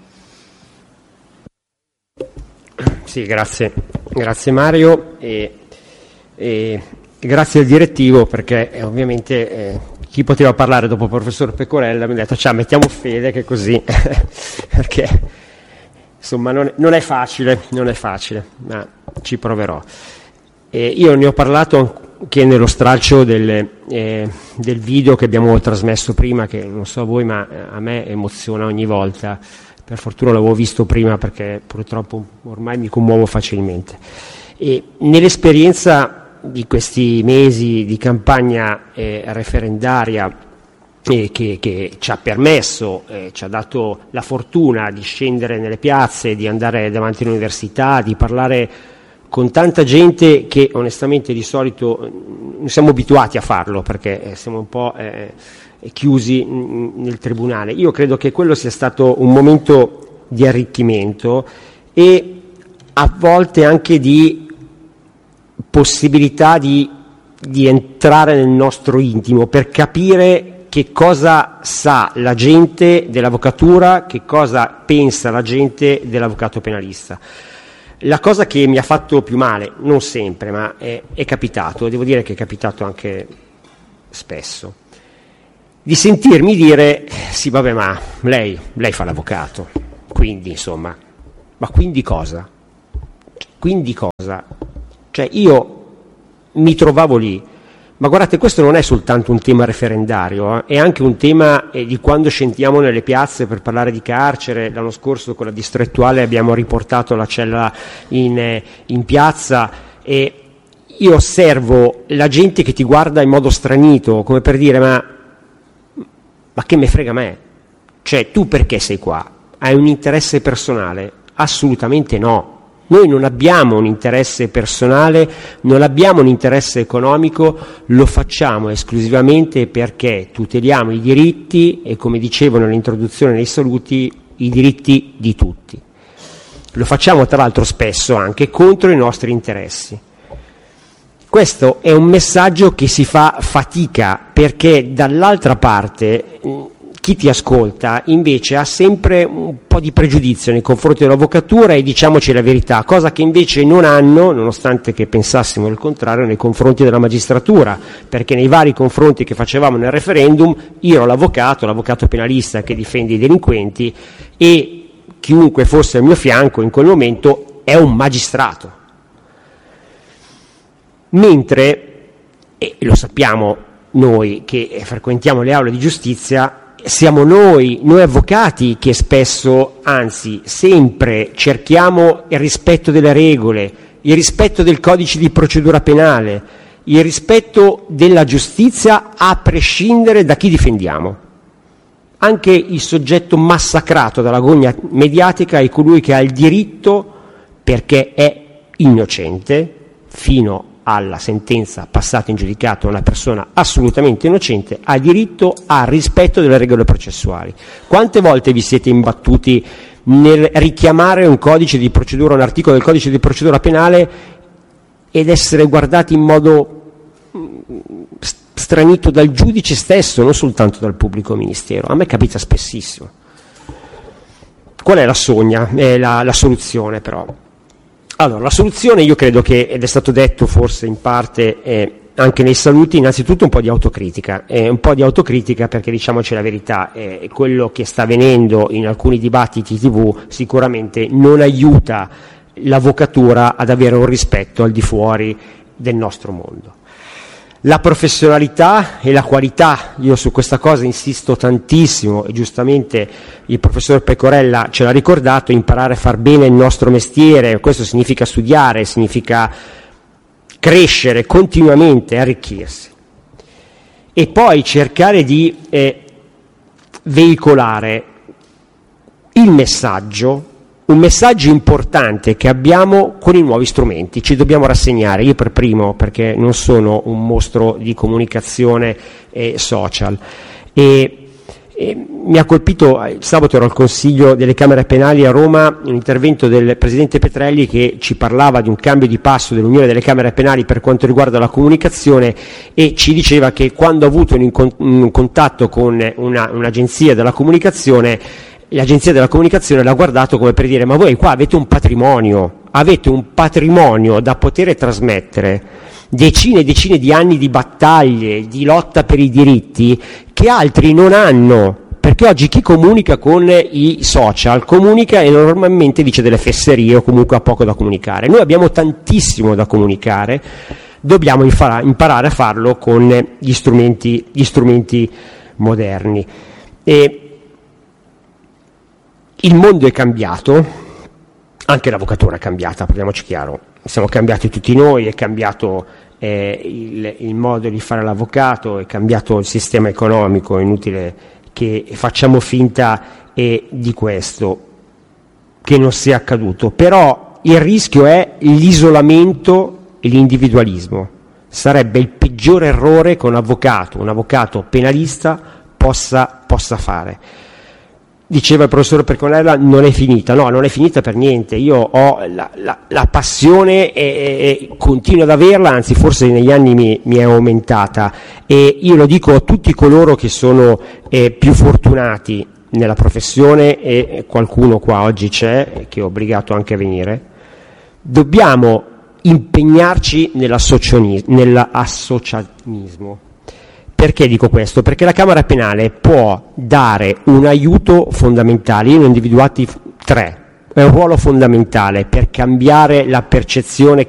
Sì, grazie, grazie Mario e, e grazie al direttivo perché eh, ovviamente eh, chi poteva parlare dopo il professor Pecorella mi ha detto ciao, mettiamo Fede che così perché insomma non, non è facile, non è facile, ma ci proverò. E io ne ho parlato anche nello stralcio del, eh, del video che abbiamo trasmesso prima, che non so voi ma a me emoziona ogni volta. Per fortuna l'avevo visto prima perché purtroppo ormai mi commuovo facilmente. E nell'esperienza di questi mesi di campagna eh, referendaria eh, che, che ci ha permesso, eh, ci ha dato la fortuna di scendere nelle piazze, di andare davanti all'università, di parlare con tanta gente che onestamente di solito non siamo abituati a farlo perché siamo un po' eh, chiusi nel tribunale. Io credo che quello sia stato un momento di arricchimento e a volte anche di possibilità di di entrare nel nostro intimo per capire che cosa sa la gente dell'avvocatura, che cosa pensa la gente dell'avvocato penalista. La cosa che mi ha fatto più male, non sempre, ma è, è capitato, devo dire che è capitato anche spesso, di sentirmi dire, sì vabbè, ma lei, lei fa l'avvocato, quindi insomma, ma quindi cosa? Quindi cosa? Cioè io mi trovavo lì, ma guardate, questo non è soltanto un tema referendario, eh? È anche un tema eh, di quando scendiamo nelle piazze per parlare di carcere. L'anno scorso con la distrettuale abbiamo riportato la cella in, eh, in piazza, e io osservo la gente che ti guarda in modo stranito, come per dire, ma, ma che me frega a me? Cioè, tu perché sei qua? Hai un interesse personale? Assolutamente no. Noi non abbiamo un interesse personale, non abbiamo un interesse economico, lo facciamo esclusivamente perché tuteliamo i diritti e, come dicevo nell'introduzione nei saluti, i diritti di tutti. Lo facciamo tra l'altro spesso anche contro i nostri interessi. Questo è un messaggio che si fa fatica, perché dall'altra parte chi ti ascolta invece ha sempre un po' di pregiudizio nei confronti dell'avvocatura, e diciamoci la verità, cosa che invece non hanno, nonostante che pensassimo il contrario, nei confronti della magistratura, perché nei vari confronti che facevamo nel referendum io ero l'avvocato, l'avvocato penalista che difende i delinquenti, e chiunque fosse al mio fianco in quel momento è un magistrato. Mentre, e lo sappiamo noi che frequentiamo le aule di giustizia, siamo noi, noi avvocati, che spesso, anzi sempre, cerchiamo il rispetto delle regole, il rispetto del codice di procedura penale, il rispetto della giustizia, a prescindere da chi difendiamo. Anche il soggetto massacrato dalla gogna mediatica è colui che ha il diritto, perché è innocente, fino alla sentenza passata in giudicato, una persona assolutamente innocente, ha diritto al rispetto delle regole processuali. Quante volte vi siete imbattuti nel richiamare un codice di procedura, un articolo del codice di procedura penale, ed essere guardati in modo stranito dal giudice stesso, non soltanto dal pubblico ministero? A me capita spessissimo. Qual è la sogna, eh, la, la soluzione però? Allora, la soluzione, io credo che, ed è stato detto forse in parte eh, anche nei saluti, innanzitutto un po' di autocritica, eh, un po' di autocritica perché, diciamoci la verità, eh, quello che sta avvenendo in alcuni dibattiti tivù sicuramente non aiuta l'avvocatura ad avere un rispetto al di fuori del nostro mondo. La professionalità e la qualità, io su questa cosa insisto tantissimo, e giustamente il professor Pecorella ce l'ha ricordato, imparare a far bene il nostro mestiere. Questo significa studiare, significa crescere continuamente, arricchirsi, e poi cercare di eh, veicolare il messaggio, un messaggio importante che abbiamo con i nuovi strumenti. Ci dobbiamo rassegnare, io per primo, perché non sono un mostro di comunicazione eh, social, e, e mi ha colpito, il sabato ero al Consiglio delle Camere Penali a Roma, un intervento del Presidente Petrelli che ci parlava di un cambio di passo dell'Unione delle Camere Penali per quanto riguarda la comunicazione, e ci diceva che quando ha avuto un, incont- un contatto con una, un'agenzia della comunicazione, l'agenzia della comunicazione l'ha guardato come per dire: ma voi qua avete un patrimonio, avete un patrimonio da poter trasmettere, decine e decine di anni di battaglie, di lotta per i diritti che altri non hanno, perché oggi chi comunica con i social comunica e normalmente dice delle fesserie o comunque ha poco da comunicare. Noi abbiamo tantissimo da comunicare, dobbiamo imparare a farlo con gli strumenti, gli strumenti moderni. E il mondo è cambiato, anche l'avvocatura è cambiata, parliamoci chiaro, siamo cambiati tutti noi, è cambiato eh, il, il modo di fare l'avvocato, è cambiato il sistema economico, è inutile che facciamo finta eh, di questo, che non sia accaduto, però il rischio è l'isolamento e l'individualismo. Sarebbe il peggior errore che un avvocato, un avvocato penalista possa, possa fare. diceva il professor Perconella, non è finita. No, non è finita per niente. Io ho la, la, la passione e, e continuo ad averla, anzi forse negli anni mi, mi è aumentata, e io lo dico a tutti coloro che sono eh, più fortunati nella professione, e qualcuno qua oggi c'è che è obbligato anche a venire. Dobbiamo impegnarci nell'associazione. Perché dico questo? Perché la Camera Penale può dare un aiuto fondamentale, io ne ho individuati tre, è un ruolo fondamentale per cambiare la percezione che